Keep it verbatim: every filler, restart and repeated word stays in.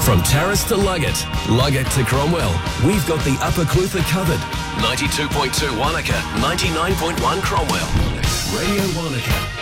From Terrace to Luggett, Luggett to Cromwell, we've got the Upper Clutha covered. ninety-two point two Wanaka, ninety-nine point one Cromwell. Radio Wanaka.